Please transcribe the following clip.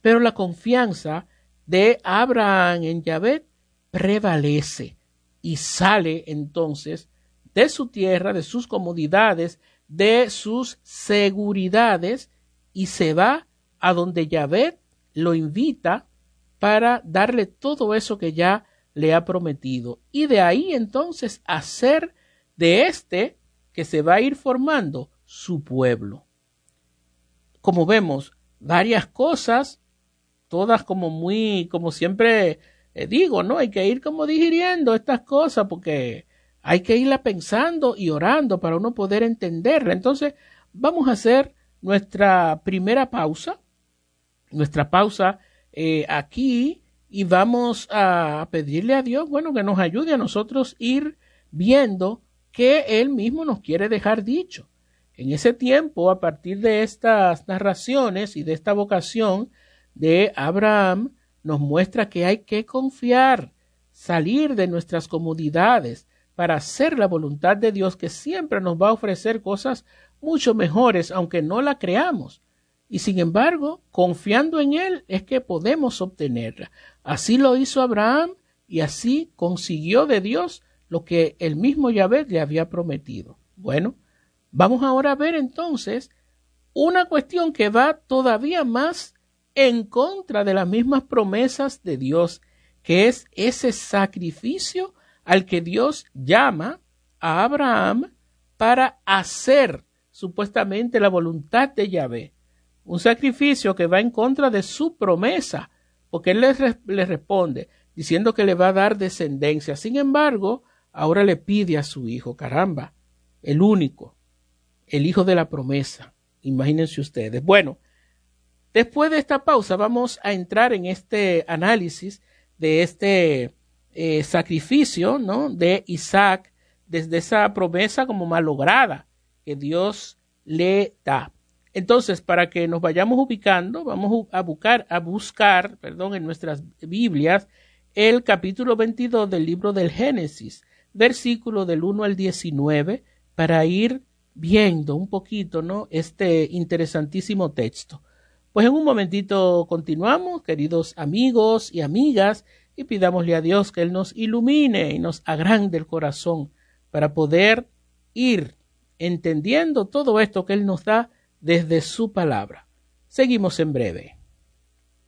Pero la confianza de Abraham en Yahvé prevalece y sale entonces de su tierra, de sus comodidades, de sus seguridades y se va a donde Yahvé lo invita para darle todo eso que ya le ha prometido. Y de ahí entonces hacer de este que se va a ir formando su pueblo. Como vemos, varias cosas, todas como siempre digo, ¿no? Hay que ir como digiriendo estas cosas porque hay que irla pensando y orando para uno poder entenderla. Entonces, vamos a hacer nuestra primera pausa, aquí, y vamos a pedirle a Dios, bueno, que nos ayude a nosotros ir viendo que Él mismo nos quiere dejar dicho. En ese tiempo, a partir de estas narraciones y de esta vocación de Abraham, nos muestra que hay que confiar, salir de nuestras comodidades para hacer la voluntad de Dios, que siempre nos va a ofrecer cosas mucho mejores, aunque no la creamos. Y sin embargo, confiando en Él es que podemos obtenerla. Así lo hizo Abraham y así consiguió de Dios lo que el mismo Yahvé le había prometido. Bueno, vamos ahora a ver entonces una cuestión que va todavía más en contra de las mismas promesas de Dios, que es ese sacrificio al que Dios llama a Abraham para hacer supuestamente la voluntad de Yahvé. Un sacrificio que va en contra de su promesa, porque él le responde diciendo que le va a dar descendencia. Sin embargo, ahora le pide a su hijo, caramba, el único, el hijo de la promesa. Imagínense ustedes. Bueno, después de esta pausa vamos a entrar en este análisis de este sacrificio, ¿no?, de Isaac, desde esa promesa como malograda que Dios le da. Entonces, para que nos vayamos ubicando, vamos a buscar en nuestras Biblias el capítulo 22 del libro del Génesis, versículo del 1 al 19, para ir viendo un poquito, ¿no?, este interesantísimo texto. Pues en un momentito continuamos, queridos amigos y amigas, y pidámosle a Dios que Él nos ilumine y nos agrande el corazón para poder ir entendiendo todo esto que Él nos da desde su palabra. Seguimos en breve.